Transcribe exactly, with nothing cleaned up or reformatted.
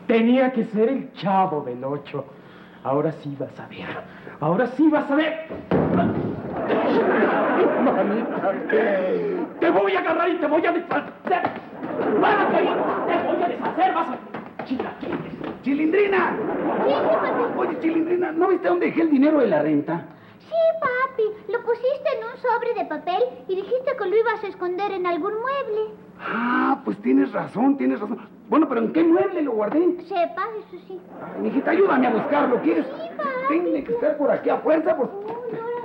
Tenía que ser el Chavo del Ocho. Ahora sí vas a ver. Ahora sí vas a ver. Manita, te voy a agarrar y te voy a deshacer. ¡Párate! Te voy a deshacer, vas a... Chilaquiles. ¡Chilindrina! Sí, sí, papi. Oye, Chilindrina, ¿no viste dónde dejé el dinero de la renta? Sí, papi. Lo pusiste en un sobre de papel y dijiste que lo ibas a esconder en algún mueble. Ah, pues tienes razón, tienes razón. Bueno, pero ¿en qué mueble lo guardé? Sepa, eso sí. Ay, mijita, ayúdame a buscarlo, ¿quieres? Sí, papi. Tiene que estar por aquí a fuerza, pues... No, no,